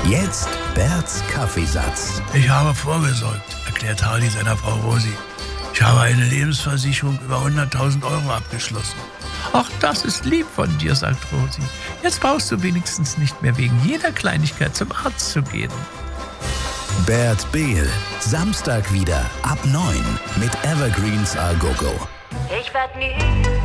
Jetzt Berts Kaffeesatz. Ich habe vorgesorgt, erklärt Hardy seiner Frau Rosi. Ich habe eine Lebensversicherung über 100.000 € abgeschlossen. Ach, das ist lieb von dir, sagt Rosi. Jetzt brauchst du wenigstens nicht mehr wegen jeder Kleinigkeit zum Arzt zu gehen. Bert Behl, Samstag wieder ab 9 mit Evergreens A Go Go. Ich werd nie